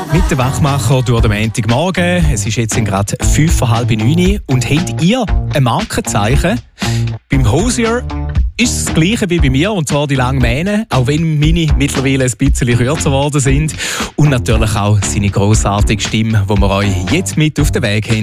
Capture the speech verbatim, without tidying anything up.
Mit dem Wachmacher durch den Montagmorgen. Es ist jetzt gerade fünf vor halb neun. Und habt ihr ein Markenzeichen? Beim Hosier ist es das Gleiche wie bei mir, und zwar die langen Mähne, auch wenn meine mittlerweile ein bisschen kürzer geworden sind. Und natürlich auch seine grossartige Stimme, die wir euch jetzt mit auf den Weg haben.